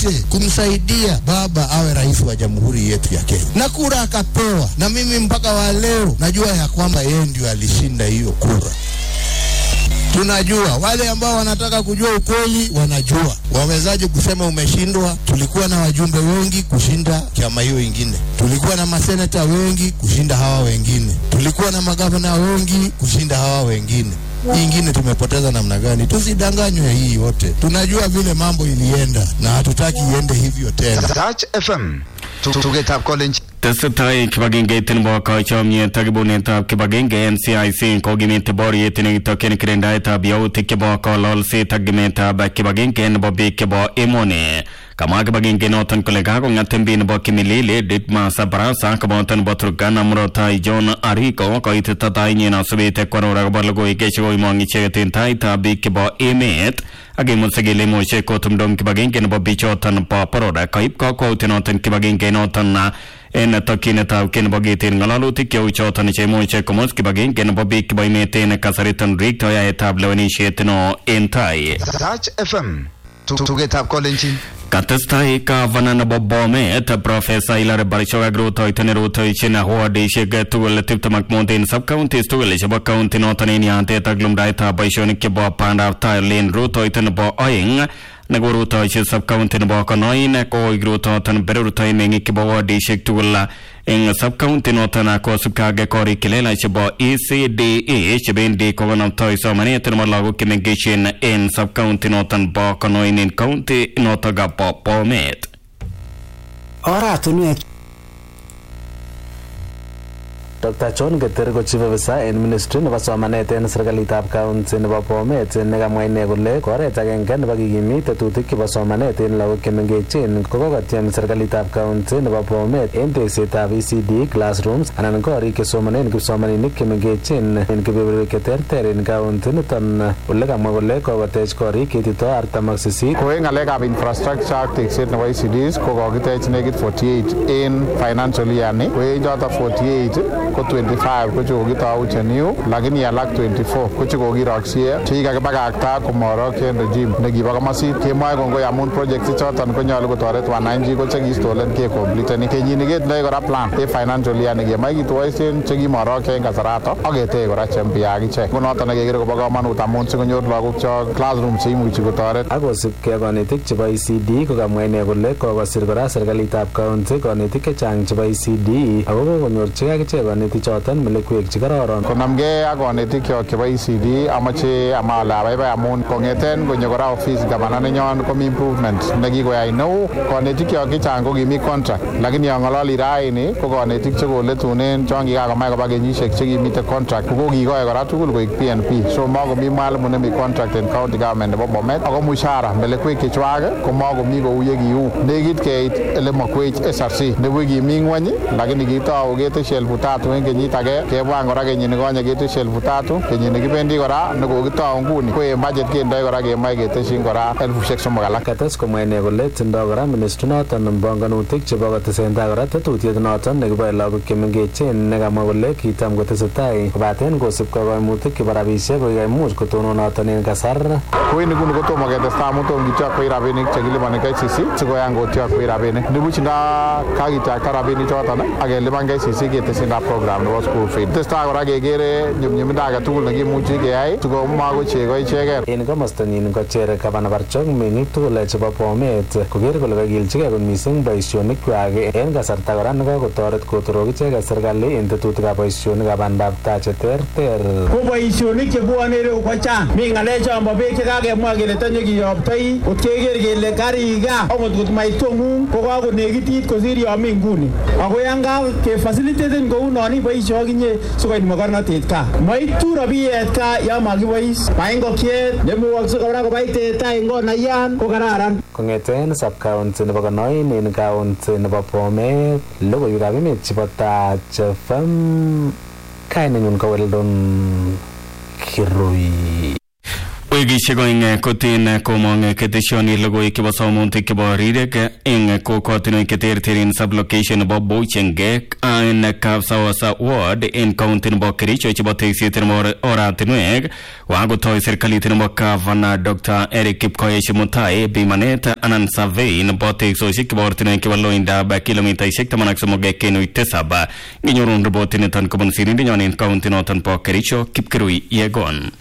yote kumsaidia baba awe rais wa jamhuri yetu ya Kenya, na kura akapewa. Na mimi mpaka wa leo najua ya kwamba yeye ndio alishinda hiyo kura. Tunajua wale ambao wanataka kujua ukweli wanajua. Wawezaje kusema umeshindwa? Tulikuwa na wajumbe wengi kushinda chama hiyo ingine. Tulikuwa na maseneta wengi kushinda hawa wengine. Tulikuwa na magavana wengi kushinda hawa wengine. Hii ingine tumepoteza namna gani? Tusidanganywe hii yote. Tunajua vile mambo ilienda na hatutaki iende hivyo tena. Touch FM. Tugetap college. Tesetai kibagenge tinbo ka chamye tagibune tab kibagenge NCIC ko gimite bori etine token krenda tab yauti kibo ko lol se tagime tab kibagenge nbo be kibo emone kama kibagenge noton kolega ko ngatembi nbo kimilile ditma sabrasa kabotan botrugana murota John Ariko ko itata nyina subete korora barlogo ikesho imongi chetin tai tab kibo emet age musegele moshe ko tumdom kibagenge nbo bichotan pa paroda kaip ko tenoten kibagenge noton na en tokine taw ken bogetin ngalalutik ke uchotan chemoche komos kibagenge nbo bik kibaimeten kasaritan rikto ya etablewani shetno entai Touch FM tugetap college. Katestai ka vanana bobbome ta professor Ilare Barishoga groto iteneruto ichina horde shege tugul tiptamak mountain sub county tugul shaba county notaneni ante taglum daita baishonik ke bo panda Thailand ruto itenbo oing nagruto ich sub county bo konoin ko groto tan beruto mengi ke bo horde shek tugul in sub county notana ko subkage kori kelela shaba ECDA shbendi ko gonam toy so mane tenmo lagu kemengeshin in sub county notan bo konoin in county notaga Pomet. Oratunwek Dr. John Geter Chief Officer in Ministry nebo somanet en serikalitab county nebo Bomet nekamwa ine kole oret agenge nebo kikimit tetutik chebo somanet en lagok chemengechen kokokotyem serikalitab county nebo Bomet en teksetab ECD classrooms anan korik chesomanen kipsomaninik chemengechen en kebeberwek cheterter en county niton ole kamwa kole kokotech korik ketito 48 ko en ngalekab infrastructure ak tekset nebo ECDs ko kokitech nekit 48 en financial year ni ko en joto 48 ko 25 ko chokitau cheniu lakini alak 24 ko chokokiroksie chekikakibakakta komorok en regime nekibo komosit kemoe kongoi amun project choton konyolu kotoret wananchi ko chekistolen ke completeni kenyini ketindoi kora plan en financial year nekemoe kituoisen chekimorok en kasarato ak ketech kora chempia akichek ko noton nekekere kobo komonut amun sikonyor lagokchok classroom cheimuchi kotoret. Akosibkei konetik chebo ECD kokamwa ine kole kokosir kora serikalitab county konetik chechang chebo ECD ako kokonyorchigei akichek konetik choton melekwek chekororon. Konamgei ak konetikyok chebo ECD amache amale abaibai amun kongeten konyo kora office gavana nenyon komi improvement nekikoyai neu. Konetikyok chechang ko kimi contract lakini yong'ololi raini ko konetik chekoletunen chon kikakomach koba kenyisiek chekimite contract ko kikikoe kora tugul koik PNP so makomi mwalimu nemi contract en county government nebo Bomet ako mushara melekwek chechwak ko makomi kou yekiu nekit keit ele makwech SRC nebo kimi ng'weny lakini kitou keteshi 3,000 en kenyit age kebwan kora kenyini konye keteshi 3,000 kenyini kibendi kora nekokitou nguni ko en budget kendoi kora kemoe keteshin kora 3,000 alak. Kates komwa ine kole tindoi kora ministry noton bongonutik chebo kotesentai kora tetutiet noton nekiboe lagok chemengechen nekamwa kole kitam kotesetai kobaten kosibkei koimutik chebo rabisiek ko kaimuch kotonon noton en kasar. Koini kuni kotomo ketestai amun tom kityokwei rabinik chekiliponi KCC sikoyan kotyokwei rabinik nibuch nda kakityakta rabinik choton ak kelipan KCC ketesinda program nebo school fee. Testai kora kekere nyumnyumindo age tugul nekimuchi keyai sikomako chego icheket. En komostanyin kochere Gavana Barchok meng'ik tugul chebo Bomet koker kole kakilchigei kot mising boisionikwak en kasarta kora nekakotoret kotorok icheket serikali en tetutikab boisionikab bandab tai cheterter. Ko boisionik chebwone ireu kochang. Mi ng'alechon bo beek chekakemwa kele tanye kiyoptoi kot keker kele kariga akot kot maitong'ung ko kakonekitit kosir yomi nguni. Ako yan kefacilitaten kou non iboishe okinye sikoit mokornotet kaa. Maitu rabiyet kaa yon makibois. Bai ngokiet nemuokse kora kobai teta en kot nayan ko kararan. Kong'eten sub-county nebo Konoin en county nebo Bomet logoiwekab emet chebo Touch FM kainenyun ko Weldon Kirui. Wekishek oeng kotin komong keteshoni logoiwek chebo somutik chebo rirek eng kokwotinwek cheterterin sublocation nebo Bochengek en Kapsawasa ward en county nebo Kericho chebo tekset nebo oratinwek wakotoi serikalit nebo Gavana Dr. Eric Kipkoech Mutai bimanet anan survey nebo teksoshek chebo oratinwek chebo loindab kilomitaishek 13.7 nginyorun ripotit niton kobun sirindenyon en county noton bo Kericho Kipkirui Yegon.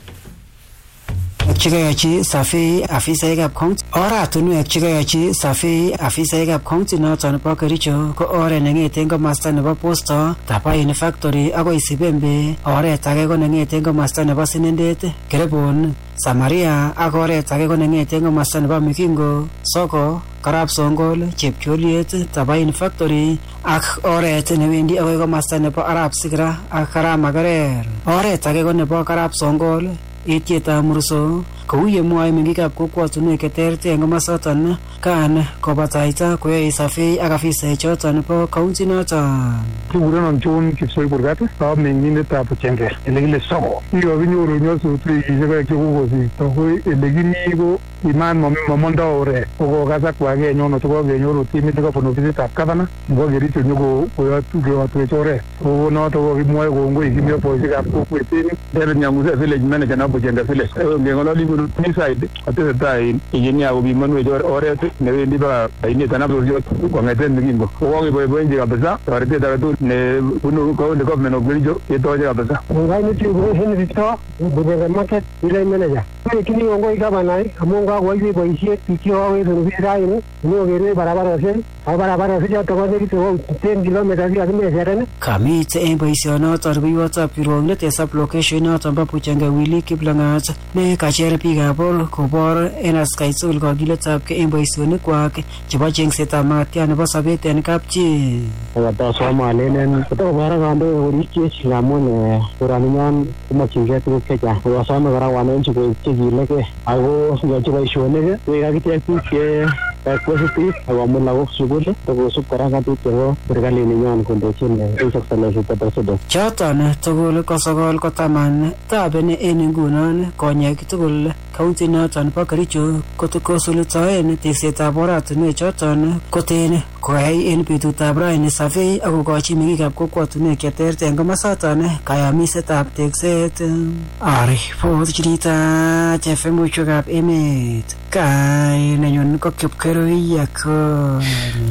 Chikayachi safi afisaikab county oratunwek chikayachi safi afisaikab county noton nebo Kericho ko oret nengeten komasta nebo Posta Tapain Factory akoi Sibembe, oret age ko nengeten komasta nebo Sinendet Kerebon Samaria ak oret age ko nengeten komasta nebo Mikingo Soko Karab Songol Chepcholiet Tapain Factory ak oret newendi akoi komasta nebo Arab Sigra ak Karab Magarer. Oret age ko nebo Karab Songol Etieta Murso kou yemwoe mengikab kokwotunwek cheterter eng komosoton kan kobataita koyoe safi ak afisaek choton bo county noton. Kikurenon John Kipsoi Kurgat ab mengindetab Bochengek elekile Soko. Kinyoru nyosut wikishek chekokosirto ko elekimi ko iman momondoo oret kokokasak wakenyon kokenyoru timit nekobun ofisitab gavana nebo Kericho nyokoyotwech oret ko noto kokimwoe kongoi kimyo boisikab kokwet David Nyanguse village manager nebo Bochengek village ngeng'ololi side atesetai engineer kobimonwech oret newendi baka ainet anan bororiot kong'eten Mikingo kokokiboiboenchi kabisa toretet age tugul nebunu county government of Kericho ketoche kabisa. Kaimutik ko Henry Victor Bochengek market village manager. Kini kongoi gavana amun kakoyoiwech boisiet biik chekokowekse ofis raini nyokerwech barabarosiek ako barabarosiek choto ko nekit 10 kilometers akimeseren. Kamit eng boisionoton rubeiwotab kirwokindet eng sublocation noton bo Bochengek Willy Kiplang'at ne kacher biikab bor kobor en askai tugul kakiletabkei eng boisionikwak chebo chengsetab makatiat nebo sobet en kapchi. Katosome alenen kotokobara kandoik korikyech ngamun kuraninyon komokyingei tuguk chechang. Kasome kora wananchi koek chekilegei ako yoche boisionik koek akichek biik positive akomuch lagok sukul takosub kora ng'atutik chebo serikalit nenyon kondochin His Excellency the President. Choton tugul ko 9 tabeni en ngunon konyek tugul county noton bo Kericho kosulitoen teksetab oratinwek choton koten koyai en betutab raini survey akokochi mengikab kokwotunwek cheterter en komosoton kayamisetab tekset. Aripot chirita chefemuchwekab emet kai nenyun ko Kipkirui Yegon.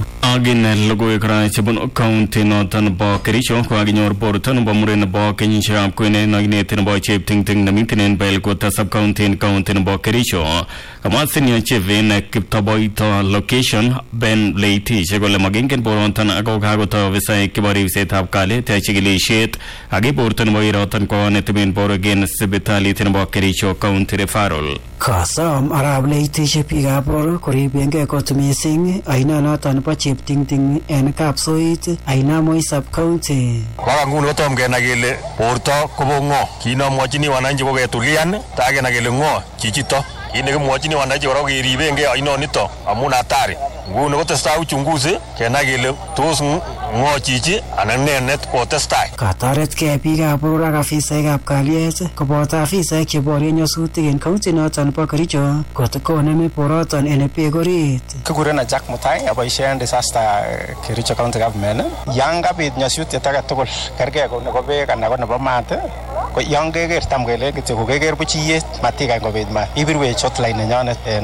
Agin logoiwek kora chebun county noton bo Kericho kokakinyor borto nebo muren nebo kenyisiekab kwenet nakinet nebo cheptingting nemiten en Belgut sub-county en county nebo Kericho. Kamwa senior chief en Kiptoboito location Ben Leitich kole makingen boroton ako kakotoi ofisaek chebo ribsetab kalyet chikilisiet ak borto nebo iroton kwa netimen borwek en sipitalit nebo Kericho county referral. Kasom Arab Leitich biikab bor koribengei kot missing aina noton bo cheptingting en Kapsoit aina Moi sub-county. Baka nguni kotom kenai kele borto kobo ng'o kinomwochini wananchi koketulian takenai kele ng'o chichito kit nekimwochini wananchi kora keribengei ainonito amun hatari. Nguni kotestai uchunguzi kenai kele tos ng'o chichi anan ne net kotestai. Katoretkei biikab bor ak afisaekab kalyet koboto afisaek cheborien nyasutik en county noton bo Kericho konem boroton en beek orit. Kikurenon Jack Mutai aboisien disaster Kericho county government. Yan kabit nyasutiet age tugul kergei ko nebo beek anan ko nebo maat ko yan keker tam kele kityo kokeker buchiyet matikany kobit maat ibirwech hotline nenyonet en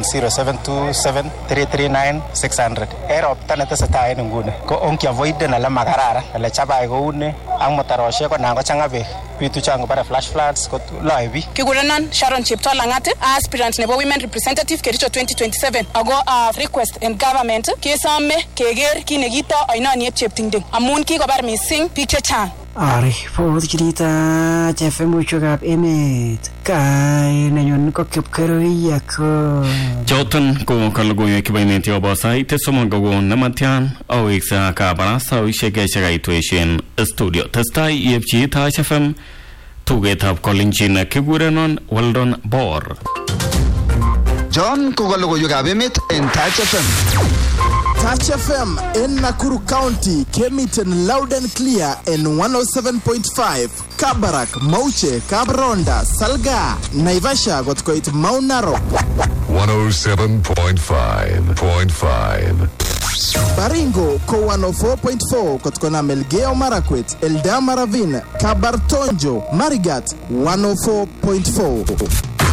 0727 339 600. Ropta netesetai en nguni ko onkiavoiden ale makararan ale chabai kouni ak motaroshek ko nan kochang'a beek bitu chango bara flash floods ko loe biik. Kikurenon Sharon Cheptoo Lang'at aspirant nebo women representative Kericho 2027 ako request en government kesome keker kit nekito ainoniet cheptingting amun kikobar missing biik chechang. Aripot chirita chefemuchwekab emet kai nenyun ko Kipkirui Yegon. Choton ko kalogoiwek chebo emet yobo sait somok kokon nematyan aweksa kabarastaoisiek chekaitwesien studio. Testai iepchi Taach FM tugetab kolenjin kikurenon Weldon Bor. John ko kalogoiwekab emet en Taach FM. Touch FM in Nakuru County came it in loud and clear in 107.5. Kabarak, Mauche, Kabronda, Salga, Naivasha got quite Mount Narok. 107.5. Baringo ko 104.4 kotkona Melgeo Marakwet, Eldama Ravine, Kabartonjo, Marigat 104.4.